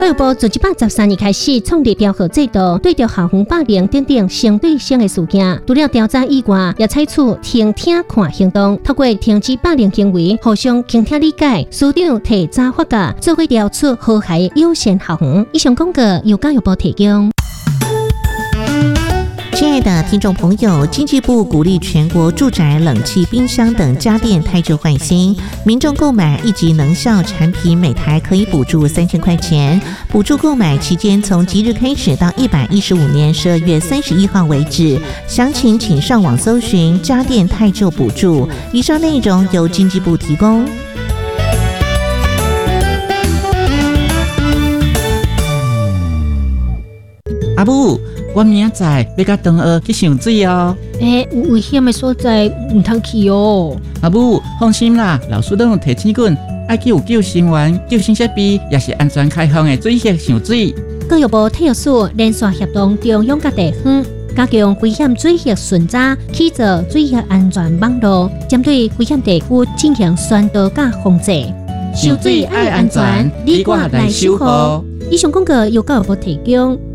教育部自113年开始创立调核制度，对着校园霸凌等相对性的事件，除了调查以外，也采取听听看行动，透过停止霸凌行为，互相倾听理解，师长提早发觉，做伙调出和谐的友善校园。以上广告由教育部提供。 亲爱的听众朋友，经济部鼓励全国住宅冷气、冰箱等家电汰旧换新，民众购买1级能效产品每台可以补助3000块钱，补助购买期间从即日开始到115年12月31号为止。详情请上网搜寻家电汰旧补助。以上内容由经济部提供。 阿母，我明仔要甲同学去上水哦。 有危险的所在唔通去哦。 阿母，放心啦，老师都有提醒滚，爱去有救生员、救生设备，也是安全开放的水域上水。 教育部体育署连续协同中央各地方，加强危险水域巡查，起造水域安全网络，针对危险地区进行宣导甲防治。 上水爱安全，你我来守护。 以上广告由教育部提供。